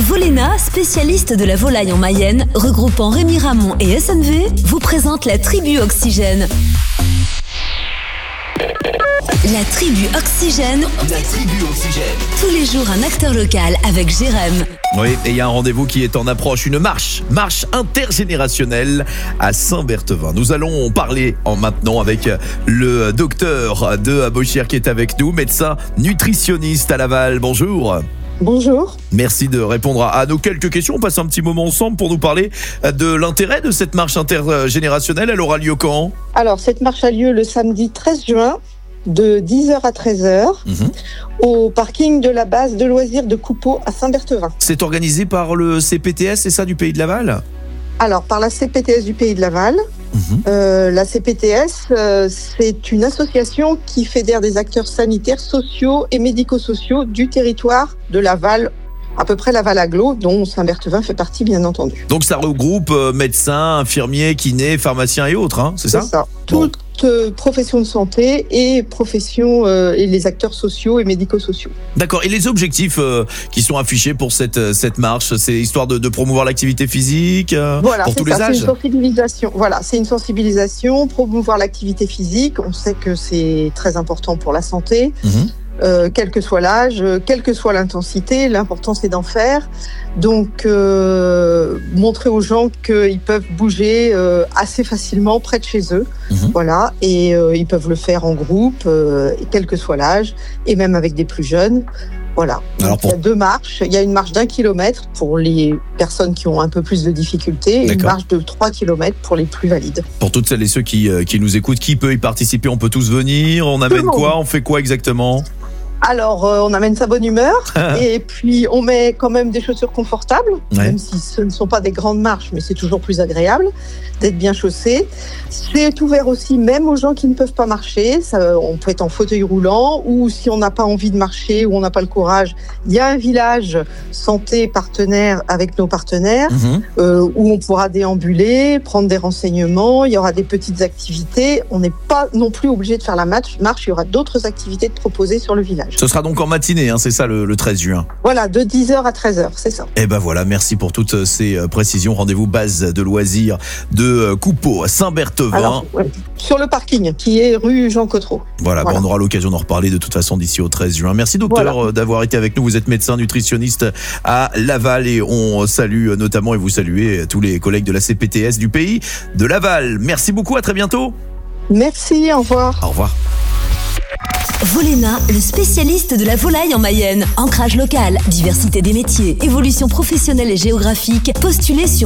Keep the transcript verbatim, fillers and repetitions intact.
Volena, spécialiste de la volaille en Mayenne, regroupant Rémy Ramon et S N V, vous présente la Tribu Oxygène. La Tribu Oxygène. La Tribu Oxygène. Tous les jours, un acteur local avec Jérém. Oui, et il y a un rendez-vous qui est en approche, une marche, marche intergénérationnelle à Saint-Berthevin. Nous allons parler en maintenant avec le docteur de Bochière qui est avec nous, médecin nutritionniste à Laval. Bonjour. Bonjour. Merci de répondre à nos quelques questions. On passe un petit moment ensemble pour nous parler de l'intérêt de cette marche intergénérationnelle. Elle aura lieu quand ? Alors, cette marche a lieu le samedi treize juin de dix heures à treize heures mmh. au parking de la base de loisirs de Coupeau à Saint-Berthevin. C'est organisé par le C P T S, c'est ça, du Pays de Laval ? Alors, par la C P T S du Pays de Laval. Mmh. Euh, la C P T S, euh, c'est une association qui fédère des acteurs sanitaires, sociaux et médico-sociaux du territoire de Laval, à peu près Laval-Agglo, dont Saint-Berthevin fait partie, bien entendu. Donc ça regroupe euh, médecins, infirmiers, kinés, pharmaciens et autres, hein, c'est, c'est ça, ça. Bon. Toute euh, profession de santé et profession euh, et les acteurs sociaux et médico-sociaux. D'accord. Et les objectifs euh, qui sont affichés pour cette cette marche, c'est histoire de, de promouvoir l'activité physique euh, voilà, pour tous ça, les âges. C'est une sensibilisation. Voilà, c'est une sensibilisation, promouvoir l'activité physique. On sait que c'est très important pour la santé. Mmh. Euh, quel que soit l'âge, euh, quelle que soit l'intensité, l'important c'est d'en faire. Donc, euh, montrer aux gens qu'ils peuvent bouger euh, assez facilement près de chez eux, mmh. voilà, et euh, ils peuvent le faire en groupe, euh, quel que soit l'âge, et même avec des plus jeunes. Voilà. Alors pour... Il y a deux marches. Il y a une marche d'un kilomètre pour les personnes qui ont un peu plus de difficultés, et une marche de trois kilomètres pour les plus valides. Pour toutes celles et ceux qui, euh, qui nous écoutent, qui peut y participer ? On peut tous venir. On amène quoi ? On fait quoi exactement ? Alors, euh, on amène sa bonne humeur et puis on met quand même des chaussures confortables, ouais. même si ce ne sont pas des grandes marches, mais c'est toujours plus agréable d'être bien chaussé. C'est ouvert aussi même aux gens qui ne peuvent pas marcher. Ça, on peut être en fauteuil roulant ou si on n'a pas envie de marcher ou on n'a pas le courage, il y a un village santé partenaire avec nos partenaires mmh. euh, où on pourra déambuler, prendre des renseignements. Il y aura des petites activités. On n'est pas non plus obligé de faire la marche. Il y aura d'autres activités de proposer sur le village. Ce sera donc en matinée, hein, c'est ça, le, le treize juin. Voilà, de dix heures à treize heures, c'est ça. Et ben voilà, merci pour toutes ces précisions. Rendez-vous base de loisirs de Coupeau à Saint-Berthevin. Alors, ouais, sur le parking, qui est rue Jean Cotreau. Voilà, voilà. Ben on aura l'occasion d'en reparler de toute façon d'ici au treize juin. Merci docteur voilà. d'avoir été avec nous. Vous êtes médecin nutritionniste à Laval et on salue notamment et vous saluez tous les collègues de la C P T S du Pays de Laval. Merci beaucoup, à très bientôt. Merci, au revoir. Au revoir. Volena, le spécialiste de la volaille en Mayenne. Ancrage local, diversité des métiers, évolution professionnelle et géographique. Postulez sur